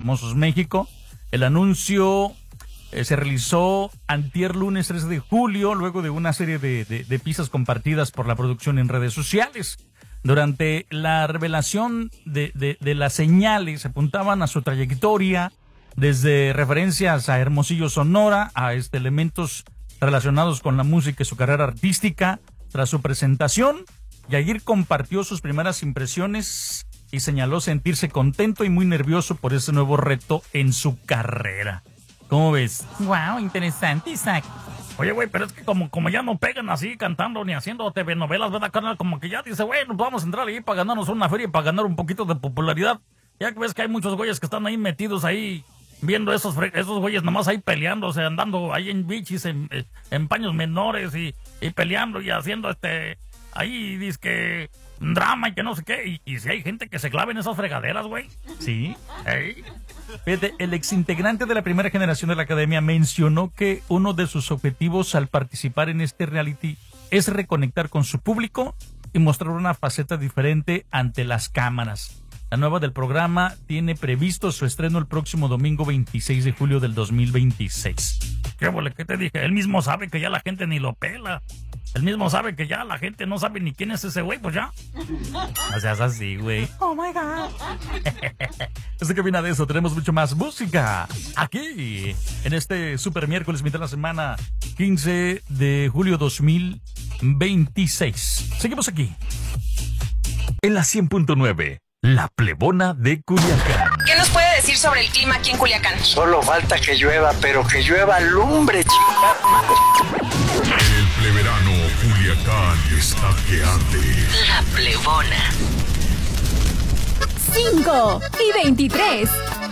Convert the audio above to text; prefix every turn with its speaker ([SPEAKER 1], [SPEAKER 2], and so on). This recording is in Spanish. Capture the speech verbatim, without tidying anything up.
[SPEAKER 1] Famosos México. El anuncio eh, se realizó antier lunes tres de julio, luego de una serie de, de, de pistas compartidas por la producción en redes sociales. Durante la revelación de, de, de las señales, se apuntaban a su trayectoria, desde referencias a Hermosillo, Sonora, a este, elementos relacionados con la música y su carrera artística. Tras su presentación, Yair compartió sus primeras impresiones y señaló sentirse contento y muy nervioso por ese nuevo reto en su carrera. ¿Cómo ves?
[SPEAKER 2] Wow, interesante, Isaac.
[SPEAKER 3] Oye, güey, pero es que como, como ya no pegan así cantando ni haciendo T V novelas, ¿verdad, carnal? Como que ya dice, güey, nos vamos a entrar ahí para ganarnos una feria y para ganar un poquito de popularidad. Ya que ves que hay muchos güeyes que están ahí metidos ahí, viendo esos esos güeyes nomás ahí peleándose, andando ahí en bichis, en, en paños menores y, y peleando y haciendo este... Ahí dice que drama y que no sé qué. Y, y si hay gente que se clave en esas fregaderas, güey.
[SPEAKER 1] Sí.
[SPEAKER 3] ¿Eh?
[SPEAKER 1] Fíjate, el exintegrante de la primera generación de la academia mencionó que uno de sus objetivos al participar en este reality es reconectar con su público y mostrar una faceta diferente ante las cámaras. La nueva del programa tiene previsto su estreno el próximo domingo veintiséis de julio del dos mil veintiséis.
[SPEAKER 3] ¿Qué bole? ¿Qué te dije? Él mismo sabe que ya la gente ni lo pela. Él mismo sabe que ya la gente no sabe ni quién es ese güey, pues ya.
[SPEAKER 1] No seas así, güey.
[SPEAKER 2] Oh my God.
[SPEAKER 1] Desde que viene de eso, tenemos mucho más música. Aquí, en este super miércoles, mitad de la semana, quince de julio dos mil veintiséis. Seguimos aquí. En la cien punto nueve, La Plebona de Culiacán.
[SPEAKER 4] ¿Qué nos puede decir sobre el clima aquí en Culiacán?
[SPEAKER 5] Solo falta que llueva, pero que llueva lumbre, chica.
[SPEAKER 6] El pleverano Culiacán está que arde.
[SPEAKER 4] La Plebona.
[SPEAKER 7] cinco y veintitrés.